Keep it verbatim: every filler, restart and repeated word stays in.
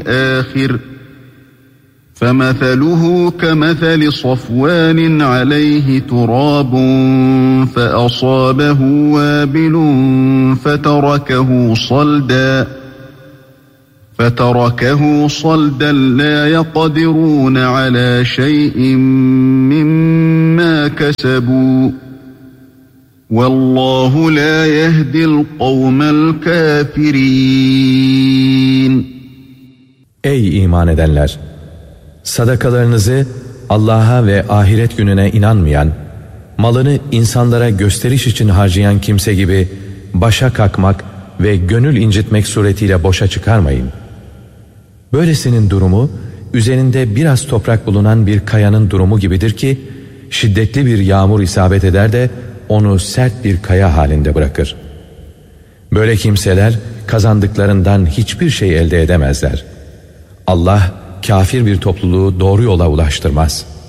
آخر فمثله كمثل صفوان عليه تراب فأصابه وابل فتركه صلدا فتركه صلدا لا يقدرون على شيء مما كسبوا والله لا يهدي القوم الكافرين. Ey iman edenler! Sadakalarınızı Allah'a ve ahiret gününe inanmayan, malını insanlara gösteriş için harcayan kimse gibi başa kakmak ve gönül incitmek suretiyle boşa çıkarmayın. Böylesinin durumu, üzerinde biraz toprak bulunan bir kayanın durumu gibidir ki, şiddetli bir yağmur isabet eder de onu sert bir kaya halinde bırakır. Böyle kimseler kazandıklarından hiçbir şey elde edemezler. Allah kafir bir topluluğu doğru yola ulaştırmaz.